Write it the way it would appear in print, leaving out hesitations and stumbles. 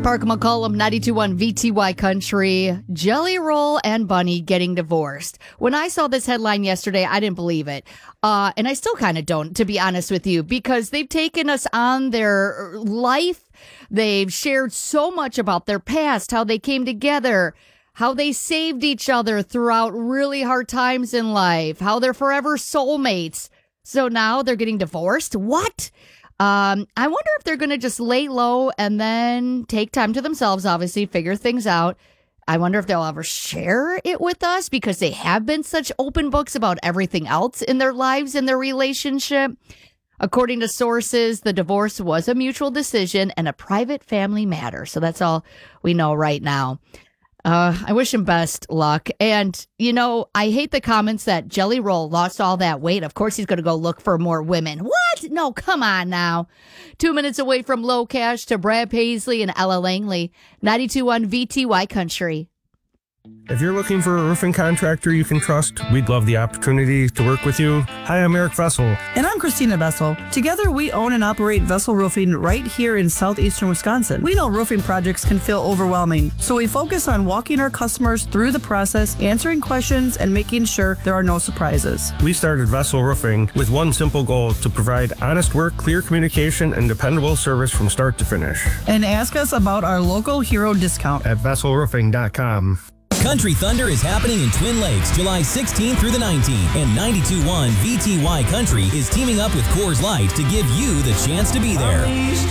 Park McCollum, 92.1 VTY Country, Jelly Roll and Bunny getting divorced. When I saw this headline yesterday, I didn't believe it. And I still kind of don't, to be honest with you, because they've taken us on their life. They've shared so much about their past, how they came together, how they saved each other throughout really hard times in life, how they're forever soulmates. So now they're getting divorced? What? I wonder if they're going to just lay low and then take time to themselves, obviously, figure things out. I wonder if they'll ever share it with us because they have been such open books about everything else in their lives and their relationship. According to sources, the divorce was a mutual decision and a private family matter. So that's all we know right now. I wish him best luck. And, you know, I hate the comments that Jelly Roll lost all that weight. Of course, he's going to go look for more women. What? No, come on now. 2 minutes away from Low Cash to Brad Paisley and Ella Langley. 92.1 VTY Country. If you're looking for a roofing contractor you can trust, we'd love the opportunity to work with you. Hi, I'm Eric Vessel. And I'm Christina Vessel. Together, we own and operate Vessel Roofing right here in southeastern Wisconsin. We know roofing projects can feel overwhelming, so we focus on walking our customers through the process, answering questions, and making sure there are no surprises. We started Vessel Roofing with one simple goal: to provide honest work, clear communication, and dependable service from start to finish. And ask us about our local hero discount at vesselroofing.com. Country Thunder is happening in Twin Lakes, July 16th through the 19th, and 92.1 VTY Country is teaming up with Coors Light to give you the chance to be there.